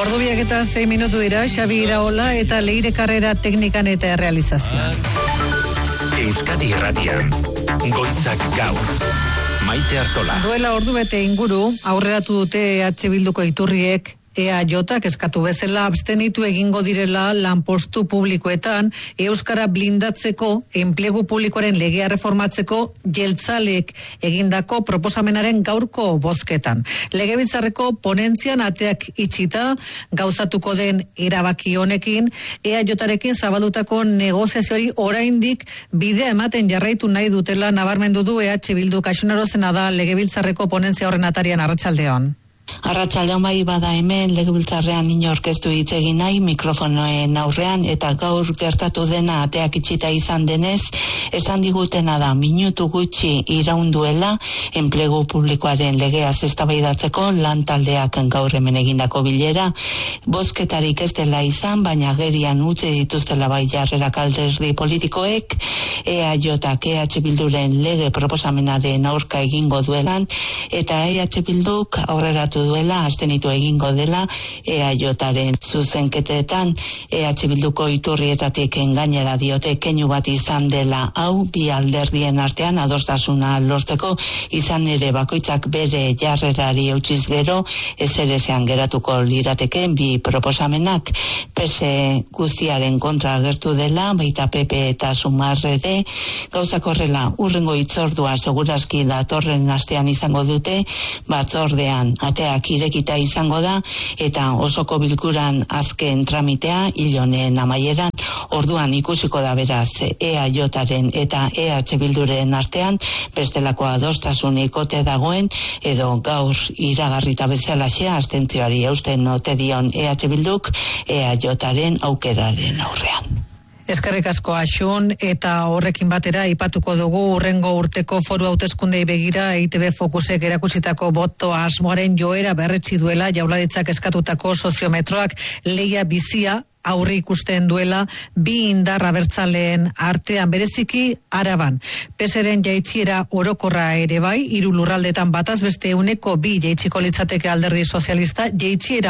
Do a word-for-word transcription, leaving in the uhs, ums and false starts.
Ordubiak eta sei minutu dira, Xabi Iraola eta Leire Karrera teknikan eta realizazioan. Euskadi Irratian, goizak gaur. Maite Artola. Duela ordu bete inguru, aurreratu dute E H Bilduko iturriek E A Jk eskatu bezala abstenitu egingo direla lanpostu publikoetan euskara blindatzeko enplegu publikoaren legea reformatzeko jeltzalek egindako proposamenaren gaurko bozketan. Legebiltzarreko ponentzian ateak itxita gauzatuko den erabaki honekin E A Jrekin zabaldutako negoziazioari oraindik bidea ematen jarraitu nahi dutela nabarmendu du E H Bildu. Kaixunaro zena da Legebiltzarreko ponentzia horren atarian. Arratsaldeon. Arratsaldeon bai bada hemen Legebiltzarrean inork ez du hitz egin nahi mikrofonoen aurrean, eta gaur gertatu dena ateak itxita izan denez, esan digutena da minutu gutxi iraunduela enplegu publikoaren legeaz eztabaidatzeko lan taldeak gaur hemen egindako bilera. Bozketarik ez dela izan, baina agerian utzi dituztela bai jarrerak alderdi politikoek, E A Jk E H Bilduren lege proposamenaren aurka egingo duelan, eta E H Bilduk aurreratu duela abstenitu egingo dela E A Jren zuzenketetan. E H Bilduko iturrietatik gainera diote keinu bat izan dela hau bi alderdien artean adostasuna lortzeko, izan ere bakoitzak bere jarrerari eutsiz gero ezerezean geratuko lirateke bi proposamenak. P S E guztiaren kontra agertu dela, baita P P eta Sumar ere. Gauzak horrela, urrengo hitzordua segurazki datorren astean izango dute, batzordean ateak irekita izango da, eta osoko bilkuran azken tramitea hil honen amaieran. Orduan ikusiko da beraz E A Jren eta E H Bilduren artean bestelako adostasunik ote dagoen, edo gaur iragarrita bezalaxe abstentzioari eusten ote dion E H Bilduk E A Jren aukeraren aurrean. Eskerrik asko Axun, eta horrekin batera aipatuko dugu urrengo urteko foru hauteskundei begira E I T B Fokusek erakutsitako boto asmoaren joera berretsi duela Jaurlaritzak eskatutako soziometroak. Lehia bizia aurri ikusten duela bi indar abertzaleen artean, bereziki Araban. Peseren jaitsiera orokorra ere bai, hiru lurraldetan bataz beste ehuneko bi jaitsiko litzateke alderdi sozialista, jaitsiera